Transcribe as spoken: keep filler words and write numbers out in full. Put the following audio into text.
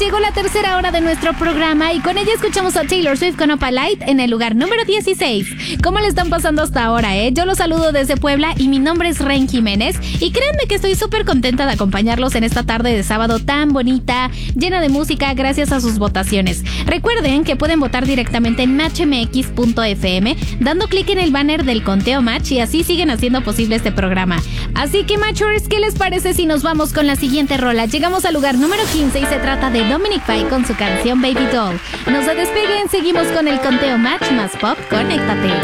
llegó la tercera hora de nuestro programa y con ella escuchamos a Taylor Swift con Opalite en el lugar número dieciséis. ¿Cómo le están pasando hasta ahora, eh? Yo los saludo desde Puebla y mi nombre es Ren Jiménez y créanme que estoy súper contenta de acompañarlos en esta tarde de sábado tan bonita, llena de música gracias a sus votaciones. Recuerden que pueden votar directamente en match m x punto f m dando clic en el banner del conteo Match y así siguen haciendo posible este programa. Así que Matchers, ¿qué les parece si nos vamos con la siguiente rola? Llegamos al lugar número quince y se trata de Dominic Fike con su canción Baby Doll. No se despeguen, seguimos con el conteo Match más Pop. Conéctate.